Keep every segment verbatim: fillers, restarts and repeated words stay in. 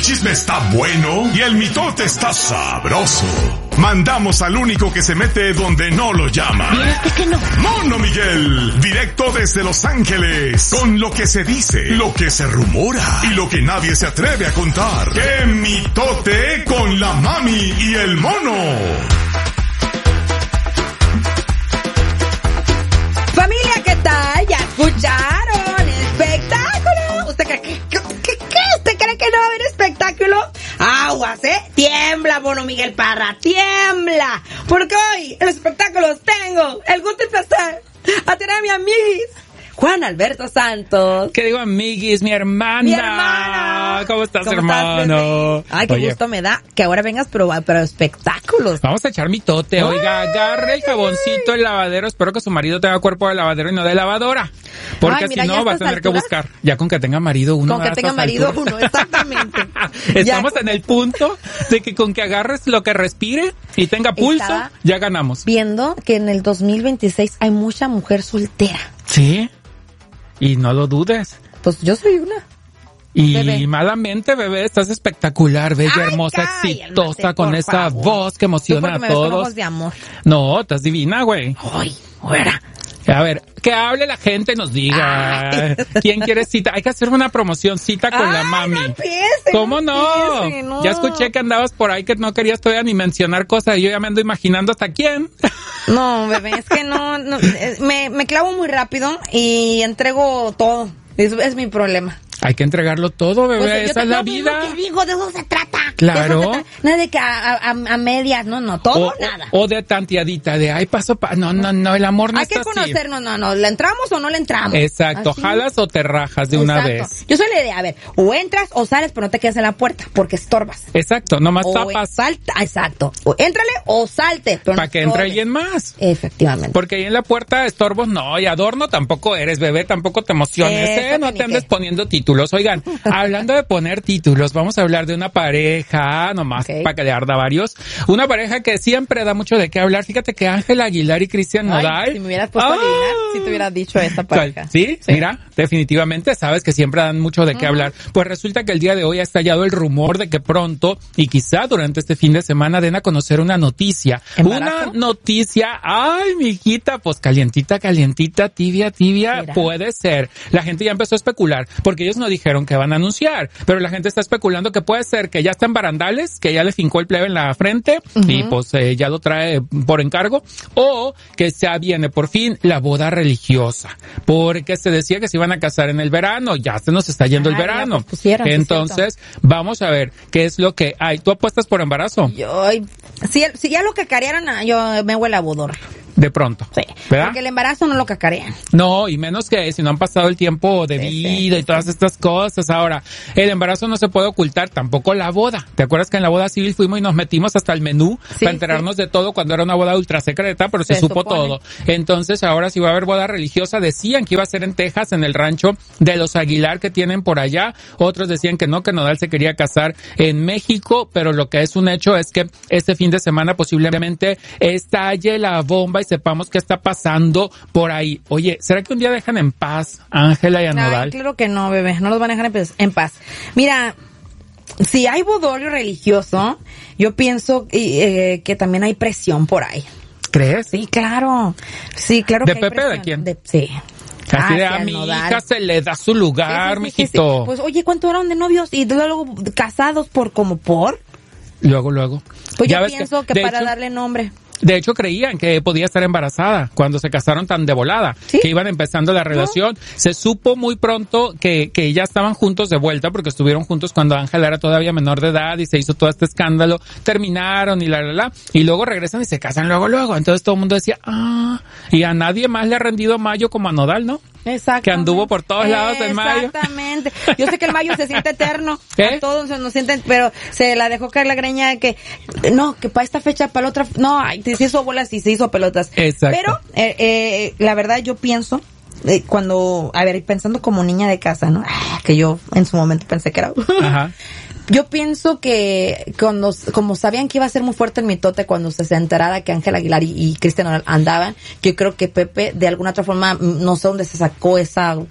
chisme está bueno y el mitote está sabroso. Mandamos al único que se mete donde no lo llama. Fíjate que no. Mono Miguel, directo desde Los Ángeles, con lo que se dice, lo que se rumora y lo que nadie se atreve a contar. ¡Qué mitote con la mami y el mono! Familia, ¿qué tal? ¿Ya escucharon? ¡Espectáculo! ¿Usted cree que, que, que, que usted cree que no va a haber espectáculo? Aguas, ¿eh? Tiembla, Mono Miguel Parra, tiembla. Porque hoy en los espectáculos tengo el gusto de placer a tener a mi amiguis Juan Alberto Santos. ¿Qué digo, amiguis? Mi hermana. Mi hermana. ¿Cómo estás, ¿Cómo hermano? Estás, Ay, qué Oye, gusto me da que ahora vengas, pero, pero espectáculos. vamos a echar mitote. Oiga, agarre el jaboncito, el lavadero. Espero que su marido tenga cuerpo de lavadero y no de lavadora. Porque Ay, mira, si ya no, va a estas tener que alturas, buscar. Ya con que tenga marido uno. Con que a tenga estas marido alturas. uno, exactamente. Estamos Ya. en el punto de que con que agarres lo que respire y tenga pulso, Estaba ya ganamos. Viendo que en el dos mil veintiséis hay mucha mujer soltera. Sí. Y no lo dudes. Pues yo soy una. Y Bebé. malamente, bebé, estás espectacular, bella, Ay, hermosa, cálmate, exitosa, con por esa favor. voz que Tú emociona porque a me ves con todos. ojos de amor. No, estás divina, güey. Ay, fuera. A ver, que hable la gente, nos diga. Ay. ¿Quién quiere cita? Hay que hacer una promoción, cita con la Ay, mami. no empiece, ¿Cómo no? empiece, no. Ya escuché que andabas por ahí que no querías todavía ni mencionar cosas y yo ya me ando imaginando hasta quién. No, bebé, es que no, no eh, me, me clavo muy rápido y entrego todo. Es, es mi problema. Hay que entregarlo todo, bebé, Pues, yo esa te- es la no, pues, vida. lo que digo, de eso se trata. Claro. De eso se trata. Nada de que a, a, a medias, no, no, todo O, nada. o de tanteadita, de ay, paso pa... No, no, no, el amor no Hay está que así. conocernos, no, no, ¿le entramos o no le entramos? Exacto, Así. jalas o te rajas de una Exacto. vez. Yo soy la idea, a ver, o entras o sales, pero no te quedes en la puerta, porque estorbas. Exacto, nomás O tapas salta, exacto. O éntrale o salte, pero no para que entre estorbes. alguien más. Efectivamente. Porque ahí en la puerta estorbos no, y adorno tampoco eres, bebé, tampoco te emociones, Eso ¿eh? No que te ni andes qué. poniendo títulos. Oigan, hablando de poner títulos, vamos a hablar de una pareja, nomás Ok. para que le arda varios. Una pareja que siempre da mucho de qué hablar. Fíjate que Ángela Aguilar y Cristian Ay, Nodal. si me hubieras puesto a adivinar, si te hubieras dicho esta ¿Cuál? pareja. ¿Sí? Mira, definitivamente sabes que siempre dan mucho de qué hablar. Pues resulta que el día de hoy ha estallado el rumor de que pronto, y quizá durante este fin de semana, den a conocer una noticia. ¿Embarazo? Una noticia, ay, mijita, pues calientita, calientita, tibia, tibia, ¿Será? puede ser. La gente ya empezó a especular, porque ellos no dijeron que van a anunciar, pero la gente está especulando que puede ser que ya está en barandales, que ya le fincó el plebe en la frente, Ujú. y pues eh, ya lo trae por encargo, o que ya viene por fin la boda religiosa, porque se decía que se iban a casar en el verano, ya se nos está yendo Ah, el ya verano. pospusieron, sí, Entonces, vamos a ver qué es lo que hay. ¿Tú apuestas por embarazo? Yo, ay, si, si ya lo cacarearon, ah, yo me huele a bodor. De pronto. Sí. ¿Verdad? Porque el embarazo no lo cacarean. No, y menos que si no han pasado el tiempo de Sí, vida sí, y todas estas cosas. Ahora, el embarazo no se puede ocultar, tampoco la boda. ¿Te acuerdas que en la boda civil fuimos y nos metimos hasta el menú Sí, para enterarnos de todo cuando era una boda ultra secreta, pero se, Se supo supone. todo? Entonces, ahora si va a haber boda religiosa, decían que iba a ser en Texas, en el rancho de los Aguilar que tienen por allá. Otros decían que no, que Nodal se quería casar en México, pero lo que es un hecho es que este fin de semana posiblemente estalle la bomba y sepamos qué está pasando por ahí. Oye, ¿será que un día dejan en paz a Ángela y a Ay, Nodal? claro que no, bebé. No los van a dejar en paz. en paz. Mira, si hay bodorio religioso, yo pienso eh, que también hay presión por ahí. ¿Crees? Sí, claro. Sí, claro ¿De que hay Pepe, de presión. quién? De, sí. Así de Hacia a mi Nodal. hija se le da su lugar, Sí, sí, sí, sí, mijito. sí. Pues, oye, ¿cuánto eran de novios? Y luego casados por como por. Luego, luego. Pues Ya yo ves pienso que, de para hecho- darle nombre. De hecho, creían que podía estar embarazada cuando se casaron tan de volada, ¿Sí? que iban empezando la relación. Se supo muy pronto que, que ya estaban juntos de vuelta porque estuvieron juntos cuando Ángela era todavía menor de edad y se hizo todo este escándalo. Terminaron y la, la, la. Y luego regresan y se casan luego, luego. Entonces todo el mundo decía, ah, y a nadie más le ha rendido Mayo como a Nodal, ¿no? Exacto. Que anduvo por todos lados en Mayo. Exactamente. Yo sé que el Mayo se siente eterno. ¿Qué? A todos se nos sienten, pero se la dejó caer la greña de que, no, que para esta fecha, para la otra, no, ay, se hizo bolas y se hizo pelotas. Exacto. Pero, eh, eh, la verdad yo pienso, eh, cuando, a ver, pensando como niña de casa, ¿no? Ah, que yo en su momento pensé que era. Ajá. Yo pienso que cuando, como sabían que iba a ser muy fuerte el mitote cuando se, se enterara que Ángel Aguilar y, y Cristian Nodal andaban, yo creo que Pepe de alguna otra forma, no sé dónde se sacó esa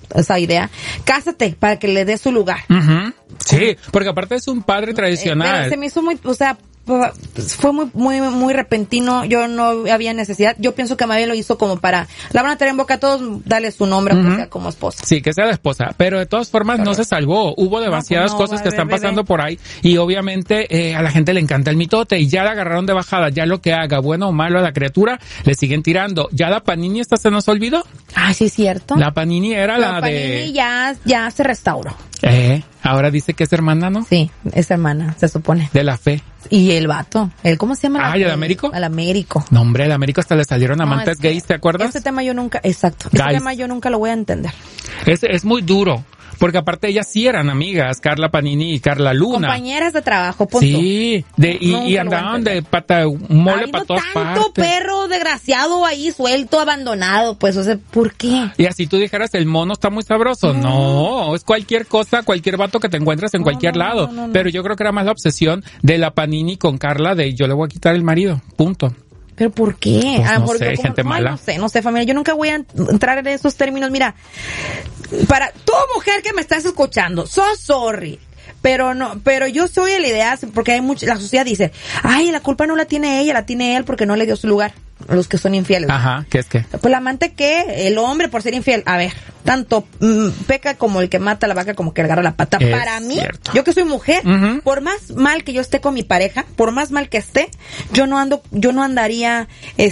esa idea. Cásate para que le dé su lugar. Uh-huh. Sí, porque aparte es un padre tradicional. Pero se me hizo muy, o sea, fue muy, muy, muy repentino. Yo no había necesidad. Yo pienso que Mabel lo hizo como para, la van a tener en boca a todos, darle su nombre, uh-huh. aunque sea como esposa. Sí, que sea la esposa. Pero de todas formas claro. no se salvó. Hubo demasiadas no, pues no, cosas que están bebé. pasando por ahí. Y obviamente eh, a la gente le encanta el mitote. Y ya la agarraron de bajada. Ya lo que haga, bueno o malo a la criatura, le siguen tirando. Ya la Panini esta se nos olvidó. Ah, sí, es cierto. La Panini era la, la de... La Panini ya, ya se restauró. Eh, ahora dice que es hermana, ¿no? Sí, es hermana, se supone. De la fe. Y el vato, el ¿cómo se llama? Ah, ¿y el Américo? El Américo. No, hombre, el Américo hasta le salieron amantes no, es, gays, ¿te acuerdas? Ese tema yo nunca, exacto, ese tema yo nunca lo voy a entender. Es, es muy duro. Porque aparte ellas sí eran amigas, Carla Panini y Carla Luna. Compañeras de trabajo, punto. Sí, de, y, y andaban de pata, mole para todas partes. Tanto perro desgraciado ahí suelto, abandonado, pues, o sea, ¿por qué? Y así tú dijeras, el mono está muy sabroso. No, no es cualquier cosa, cualquier vato que te encuentres en no, cualquier no, lado. No, no, no, Pero yo creo que era más la obsesión de la Panini con Carla de yo le voy a quitar el marido, punto. ¿Pero por qué? Pues ah, no porque sé, como, gente ay, mala. No sé, no sé, familia. Yo nunca voy a entrar en esos términos. Mira, para toda mujer que me estás escuchando, so sorry. Pero no, pero yo soy de la idea, porque hay mucha, la sociedad dice, ay, la culpa no la tiene ella, la tiene él porque no le dio su lugar. Los que son infieles. Ajá, ¿qué es qué? Pues la amante que, el hombre por ser infiel. A ver, tanto mm, peca como el que mata a la vaca como que le agarra la pata. Es Para mí, cierto. yo que soy mujer, uh-huh. por más mal que yo esté con mi pareja, por más mal que esté, yo no ando, yo no andaría,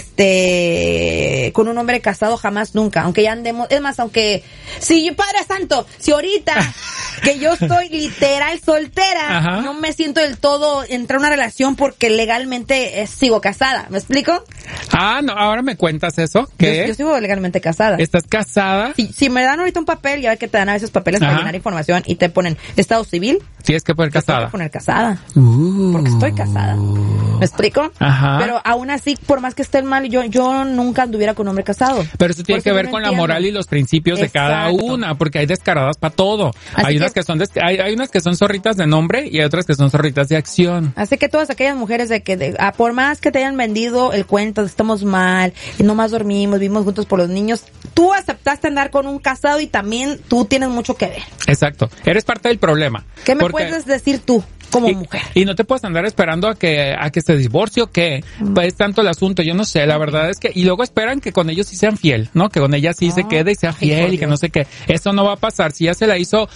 este, con un hombre casado jamás nunca. Aunque ya andemos, es más, aunque, si Padre Santo, si ahorita que yo estoy literal soltera, ajá. no me siento del todo entrar a una relación porque legalmente eh, sigo casada. ¿Me explico? Ah, no, ahora me cuentas eso. ¿Qué? Yo, yo sigo legalmente casada. ¿Estás casada? Si, si me dan ahorita un papel, ya ve que te dan a veces papeles Ajá. para llenar información y te ponen estado civil. Tienes que poner casada. Tienes que poner casada. Uh. Porque estoy casada. ¿Me explico? Ajá. Pero aún así, por más que esté mal, yo yo nunca anduviera con un hombre casado. Pero eso tiene que ver no con entiendo. la moral y los principios Exacto. de cada una, porque hay descaradas para todo. Así hay que, unas que son des- hay, hay unas que son zorritas de nombre y hay otras que son zorritas de acción. Así que todas aquellas mujeres de que de, ah, por más que te hayan vendido el cuento, estamos mal, y no más dormimos, vivimos juntos por los niños, tú aceptaste andar con un casado y también tú tienes mucho que ver. Exacto. Eres parte del problema. ¿Qué me porque... puedes decir tú? Como y, mujer. Y no te puedes andar esperando a que a que se divorcie o que mm. pues tanto el asunto, yo no sé, la verdad es que y luego esperan que con ellos sí sean fiel, ¿no? Que con ella sí oh, se quede y sea fiel y que no sé qué. Eso no va a pasar. Si ya se la hizo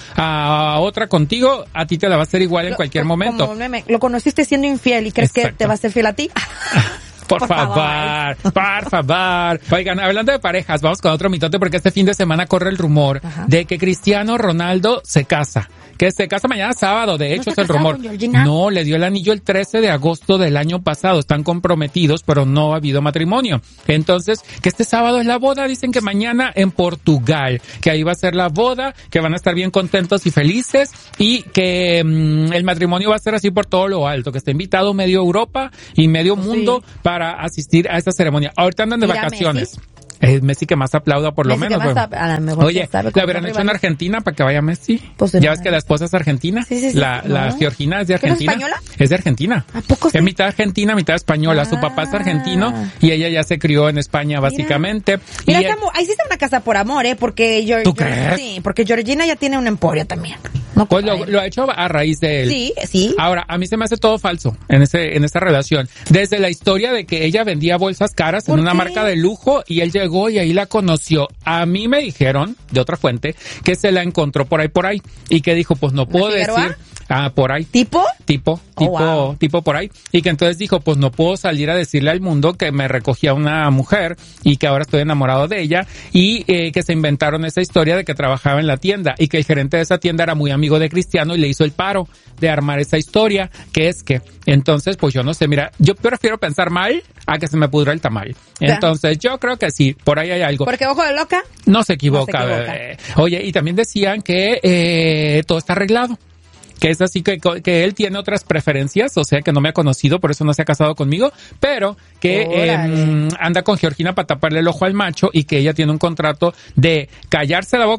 a otra contigo, a ti te la va a hacer igual en lo, cualquier como, momento. Como meme, lo conociste siendo infiel y crees Exacto. que te va a ser fiel a ti. Por, por favor, favor, por favor. Oigan, hablando de parejas, vamos con otro mitote porque este fin de semana corre el rumor Ajá. de que Cristiano Ronaldo se casa. Que se casa mañana sábado, de hecho ¿No es el rumor. No, le dio el anillo el trece de agosto del año pasado. Están comprometidos, pero no ha habido matrimonio. Entonces, que este sábado es la boda. Dicen que mañana en Portugal. Que ahí va a ser la boda, que van a estar bien contentos y felices. Y que mmm, el matrimonio va a ser así por todo lo alto. Que está invitado medio Europa y medio mundo sí. para asistir a esta ceremonia. Ahorita andan de Mira, vacaciones. Messi. Es Messi que más aplauda por Messi lo menos. A, a la mejor Oye, ¿la habrán hecho en Argentina para que vaya Messi? Pues ¿Ya ves que la esposa es argentina? Sí, sí, sí. La, no. la Georgina es de Argentina. ¿Es española? Es de Argentina. ¿A poco sí? Es mitad argentina, mitad española. Ah. Su papá es argentino y ella ya se crió en España básicamente. Mira, Mira y ahí sí está una casa por amor, ¿eh? Porque George, ¿Tú crees? Sí, porque Georgina ya tiene un emporio también. No, pues lo, lo ha hecho a raíz de él. Sí, sí. Ahora, a mí se me hace todo falso en ese en esta relación. Desde la historia de que ella vendía bolsas caras en una qué? marca de lujo y él llegó y ahí la conoció. A mí me dijeron, de otra fuente, que se la encontró por ahí, por ahí. Y que dijo, pues no puedo decir... Ah, por ahí. ¿Tipo? Tipo, oh, tipo, wow. tipo por ahí. Y que entonces dijo, pues no puedo salir a decirle al mundo que me recogía una mujer y que ahora estoy enamorado de ella. Y eh, que se inventaron esa historia de que trabajaba en la tienda y que el gerente de esa tienda era muy amigo de Cristiano y le hizo el paro de armar esa historia, que es que, entonces, pues yo no sé, mira, yo prefiero pensar mal a que se me pudra el tamal. Entonces, yo creo que sí, por ahí hay algo. Porque ojo de loca. No se equivoca, no se equivoca. Bebé. Oye, y también decían que eh, todo está arreglado. Que es así que, que él tiene otras preferencias, o sea que no me ha conocido, por eso no se ha casado conmigo, pero que eh, anda con Georgina para taparle el ojo al macho y que ella tiene un contrato de callarse la boca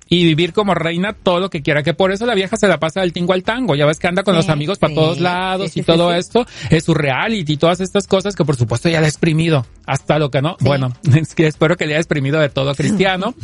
y vivir como reina todo lo que quiera, que por eso la vieja se la pasa del tingo al tango, ya ves que anda con sí, los amigos sí, para todos lados sí, sí, y todo sí, sí. esto, es su reality y todas estas cosas que por supuesto ya le ha exprimido hasta lo que no, sí. bueno, es que espero que le haya exprimido de todo Cristiano,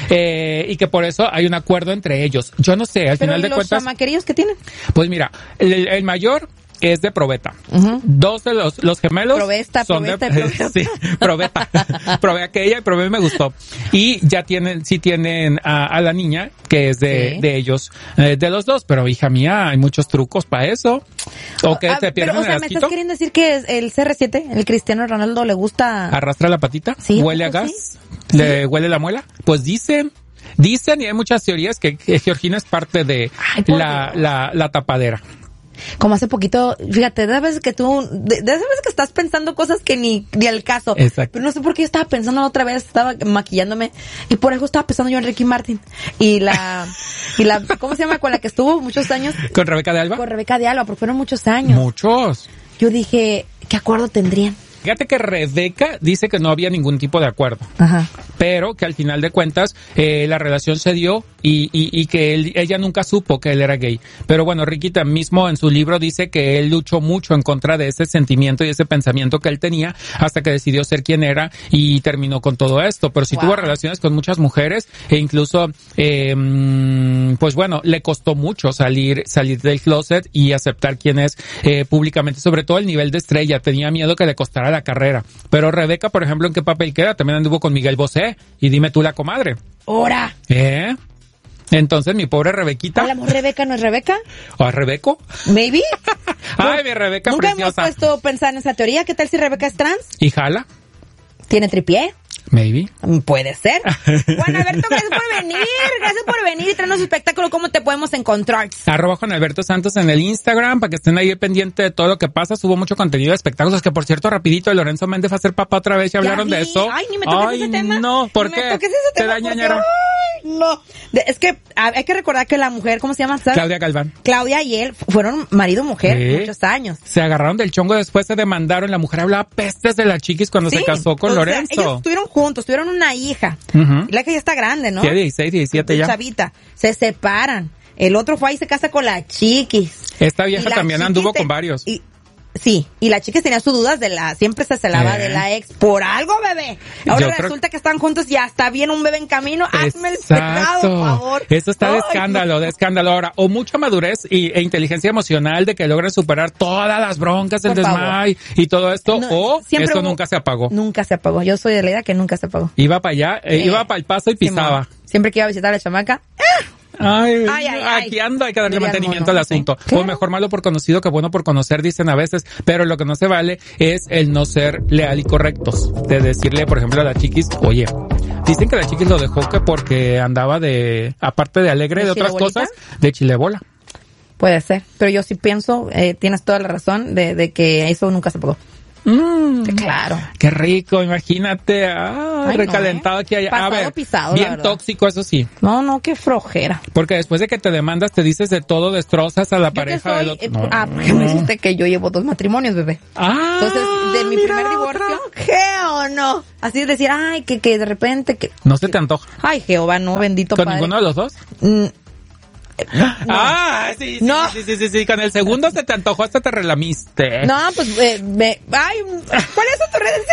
eh, y que por eso hay un acuerdo entre ellos. Yo no sé, al Pero final de los cuentas... chamaqueríos que tienen? Pues mira, el, el mayor... es de probeta. Uh-huh. Dos de los, los gemelos Provesta, son probeta, de, probeta. sí, probeta. Probé aquella y probé me gustó. Y ya tienen, sí tienen a, a la niña, que es de, sí. de ellos, eh, de los dos, pero hija mía, hay muchos trucos para eso. ¿O que uh, te pierden pero, o sea, el ¿me asquito? estás queriendo decir que el C R siete, el Cristiano Ronaldo, le gusta? ¿Arrastra la patita? Sí. ¿Huele a gas? Sí. ¿Le sí. huele la muela? Pues dicen. Dicen, y hay muchas teorías, que, que Georgina es parte de Ay, la, la, la tapadera. Como hace poquito, fíjate, de veces que tú, de, de veces que estás pensando cosas que ni, ni al caso. Exacto. Pero no sé por qué yo estaba pensando la otra vez, estaba maquillándome, y por eso estaba pensando yo en Ricky Martin. Y la, y la, ¿cómo se llama? Con la que estuvo muchos años. ¿Con Rebeca de Alba? Con Rebeca de Alba, porque fueron muchos años. Muchos. Yo dije, ¿qué acuerdo tendrían? Fíjate que Rebeca dice que no había ningún tipo de acuerdo. Ajá. Pero que al final de cuentas eh, la relación se dio y, y, y que él, ella nunca supo que él era gay. Pero bueno, Ricky mismo en su libro dice que él luchó mucho en contra de ese sentimiento y ese pensamiento que él tenía hasta que decidió ser quien era y terminó con todo esto. Pero sí wow. tuvo relaciones con muchas mujeres e incluso, eh, pues bueno, le costó mucho salir salir del closet y aceptar quién es eh, públicamente, sobre todo el nivel de estrella. Tenía miedo que le costara la carrera. Pero Rebeca, por ejemplo, ¿en qué papel queda? También anduvo con Miguel Bosé. Y dime tú la comadre. ¡Hora! ¿Eh? Entonces, mi pobre Rebequita. ¿A la mujer Rebeca no es Rebeca? ¿O a Rebeco? Maybe. Ay, mi Rebeca ¿Nunca preciosa. hemos puesto a pensar en esa teoría? ¿Qué tal si Rebeca es trans? ¿Y jala? ¿Tiene tripié? Maybe. Puede ser. Juan Alberto, gracias por venir. Gracias por venir y traernos espectáculo. ¿Cómo te podemos encontrar? Arroba Juan Alberto Santos en el Instagram para que estén ahí pendiente de todo lo que pasa. Subo mucho contenido de espectáculos. Que por cierto, rapidito, Lorenzo Méndez va a ser papá otra vez. ¿Ya hablaron de eso? Ay, ni me toques Ay, ese tema. No, ¿por ni qué? Me toques ese ¿Te tema da ñañara? No. De, es que hay que recordar que la mujer, ¿cómo se llama? ¿Sabes? Claudia Galván. Claudia y él fueron marido y mujer ¿Sí? muchos años. Se agarraron del chongo, después se demandaron. La mujer hablaba pestes de la chiquis cuando sí, se casó con o Lorenzo. Sea, ellos estuvieron juntos, tuvieron una hija. Uh-huh. La que ya está grande, ¿no? Sí, dieciséis, diecisiete ya. Chavita. Se separan. El otro fue ahí y se casa con la chiquis. Esta vieja también anduvo te, con varios. Y, sí, y la chiquis tenía sus dudas de la, siempre se celaba eh. de la ex, por algo, bebé. Ahora Yo resulta creo... que están juntos y ya está bien un bebé en camino. Exacto. Hazme el pecado, por favor. Eso está de Ay, escándalo, no. de escándalo. Ahora, o mucha madurez y, e inteligencia emocional de que logren superar todas las broncas, el desmay y todo esto, no, o esto hubo, nunca se apagó. Nunca se apagó. Yo soy de la idea que nunca se apagó. Iba para allá, eh, eh, iba para el paso y pisaba. Sí, siempre que iba a visitar a la chamaca, ¡ah! Ay, ay, ay, aquí ay. ando, hay que darle Diría mantenimiento mono, al asunto. ¿sí? O mejor malo por conocido que bueno por conocer, dicen a veces, pero lo que no se vale es el no ser leal y correctos. De decirle, por ejemplo, a la chiquis, oye, dicen que la chiquis lo dejó que porque andaba de, aparte de alegre de, de otras cosas, de chilebola. Puede ser, pero yo sí pienso, eh, tienes toda la razón, de, de que eso nunca se pagó. Mm, claro. Qué rico, imagínate. Ah, Ay, recalentado no, ¿eh? Aquí hay. Pasado, a ver, pisado, bien tóxico, eso sí. No, no, qué flojera. Porque después de que te demandas, te dices de todo, destrozas a la yo pareja soy, del otro. Eh, no. Ah, porque me dijiste que yo llevo dos matrimonios, bebé. Ah, entonces, de mi primer divorcio, ¿qué o no? Así es decir, ay, que, que de repente que. No se te antoja. Ay, Jehová, no, bendito ¿Con padre. ninguno de los dos? Mm. No. Ah, sí, sí, no. sí, sí, sí, sí, con el segundo se te antojó hasta te relamiste. No, pues, eh, me, ay, ¿cuáles son tus redes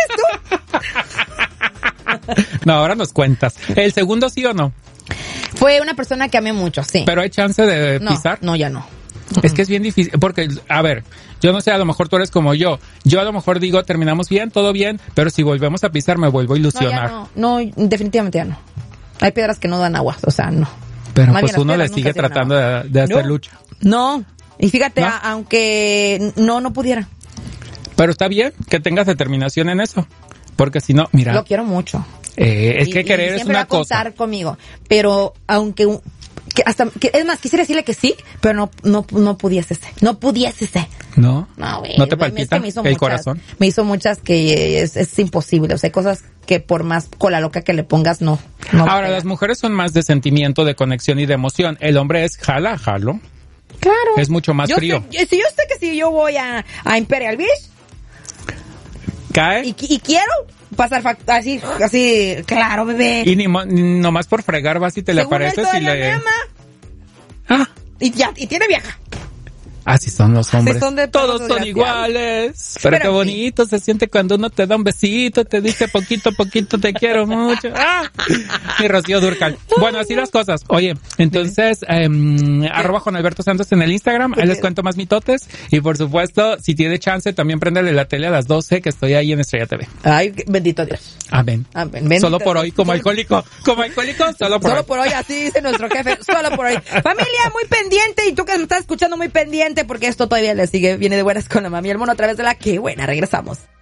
tú? No, ahora nos cuentas. ¿El segundo sí o no? Fue una persona que amé mucho, sí. ¿Pero hay chance de no, pisar? No, ya no. Es que es bien difícil, porque, a ver, yo no sé, a lo mejor tú eres como yo. Yo a lo mejor digo, terminamos bien, todo bien, pero si volvemos a pisar me vuelvo a ilusionar. No, ya no, no, definitivamente ya no. Hay piedras que no dan agua, o sea, no. Pero Más pues uno le sigue tratando de, de hacer no, lucha. No, y fíjate, ¿No? A, aunque no, no pudiera. Pero está bien que tengas determinación en eso, porque si no, mira. Lo quiero mucho. Eh, es y, que querer y es una va a cosa. Contar conmigo, pero aunque que hasta que, es más quisiera decirle que sí, pero no no no pudiese ser, no pudiese ser. No. No, güey. No te palpita es que el muchas, corazón. Me hizo muchas que es, es imposible, o sea, hay cosas que por más cola loca que le pongas no. no Ahora las mujeres son más de sentimiento, de conexión y de emoción. El hombre es jala, jalo. Claro. Es mucho más yo frío. Sé, si yo sé que si yo voy a a Imperial Beach ¿Cae? Y, y quiero pasar fact- así, así, claro, bebé. Y ni, mo- ni nomás por fregar vas y te le Según él, apareces y todavía le... me ama. Ah, Y ya, y tiene vieja. así son los hombres. son de Todos todos son desgraciados. iguales. Pero qué Pero sí. bonito se siente cuando uno te da un besito, te dice poquito a poquito te quiero mucho. ¡Ah! Mi Rocío Dúrcal. Bueno, así las cosas. Oye, entonces, eh, arroba Juan Alberto Santos en el Instagram. Ahí les cuento más mitotes. Y por supuesto, si tiene chance, también préndale la tele a las doce, que estoy ahí en Estrella T V. Ay, bendito Dios. Amén. Amén. Bendito Solo por Dios. hoy, como alcohólico. Como alcohólico, solo por Solo hoy. por hoy, así dice nuestro jefe, solo por hoy. Familia, muy pendiente, y tú que me estás escuchando, muy pendiente, porque esto todavía le sigue, viene de buenas con la mami y el mono a través de la Que Buena. Regresamos.